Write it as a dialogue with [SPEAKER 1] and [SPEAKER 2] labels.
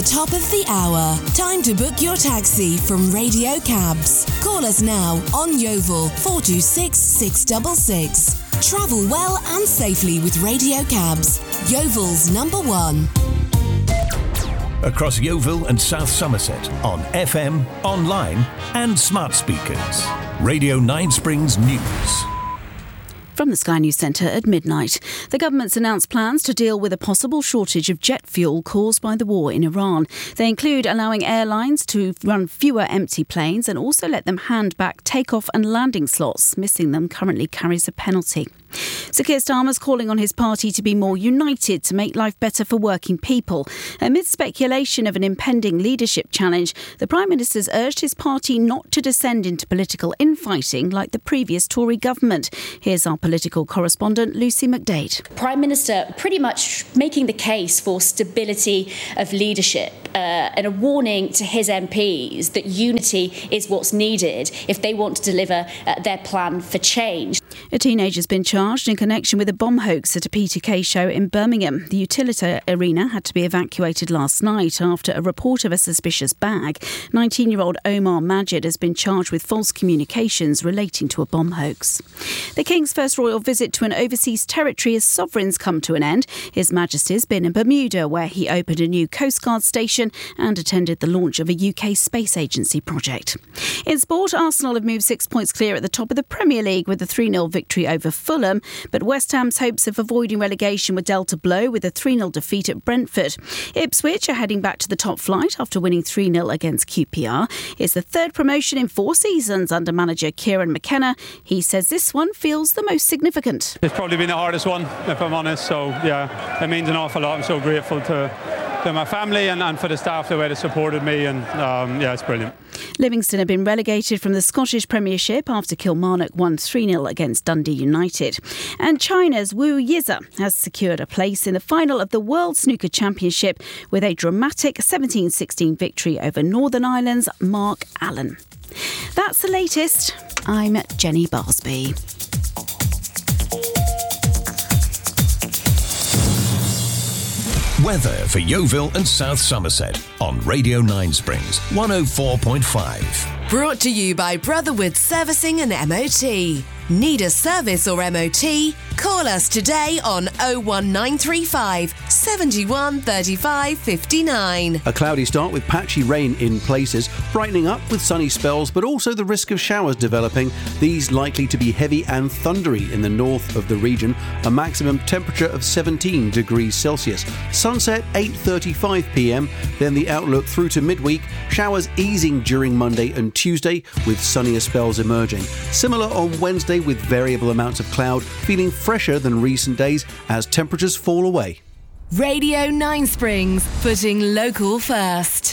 [SPEAKER 1] Top of the hour. Time to book your taxi from Radio Cabs. Call us now on Yeovil 426 666. Travel well and safely with Radio Cabs. Yeovil's number one.
[SPEAKER 2] Across Yeovil and South Somerset on FM, online and smart speakers. Radio 9 Springs News.
[SPEAKER 3] From the Sky News Centre at midnight, the government's announced plans to deal with a possible shortage of jet fuel caused by the war in Iran. They include allowing airlines to run fewer empty planes and also let them hand back takeoff and landing slots. Missing them currently carries a penalty. Sir Keir Starmer's calling on his party to be more united to make life better for working people. Amid speculation of an impending leadership challenge, the Prime Minister's urged his party not to descend into political infighting like the previous Tory government. Here's our political correspondent, Lucy McDade.
[SPEAKER 4] Prime Minister pretty much making the case for stability of leadership and a warning to his MPs that unity is what's needed if they want to deliver their plan for change.
[SPEAKER 3] A teenager's been charged in connection with a bomb hoax at a Peter Kay show in Birmingham. The Utilita Arena had to be evacuated last night after a report of a suspicious bag. 19-year-old Omar Majid has been charged with false communications relating to a bomb hoax. The King's first royal visit to an overseas territory as sovereigns come to an end. His Majesty's been in Bermuda, where he opened a new Coast Guard station and attended the launch of a UK space agency project. In sport, Arsenal have moved 6 points clear at the top of the Premier League with a 3-0 victory over Fulham, but West Ham's hopes of avoiding relegation were dealt a blow with a 3-0 defeat at Brentford. Ipswich are heading back to the top flight after winning 3-0 against QPR. It's the third promotion in 4 seasons under manager Kieran McKenna. He says this one feels the most significant.
[SPEAKER 5] It's probably been the hardest one, if I'm honest, so yeah, it means an awful lot. I'm so grateful to my family and for the staff, the way they supported me, and it's brilliant.
[SPEAKER 3] Livingston have been relegated from the Scottish Premiership after Kilmarnock won 3-0 against Dundee United. And China's Wu Yiza has secured a place in the final of the World Snooker Championship with a dramatic 17-16 victory over Northern Ireland's Mark Allen. That's the latest. I'm Jenny Barsby.
[SPEAKER 2] Weather for Yeovil and South Somerset on Radio 9 Springs 104.5.
[SPEAKER 1] Brought to you by Brotherwood Servicing and MOT. Need a service or MOT? Call us today on 01935 71 35 59.
[SPEAKER 6] A cloudy start with patchy rain in places, brightening up with sunny spells, but also the risk of showers developing. These likely to be heavy and thundery in the north of the region. A maximum temperature of 17 degrees Celsius. Sunset 8:35 p.m. Then the outlook through to midweek. Showers easing during Monday and Tuesday with sunnier spells emerging. Similar on Wednesday with variable amounts of cloud, feeling fresher than recent days as temperatures fall away.
[SPEAKER 1] Radio 9 Springs, putting local first.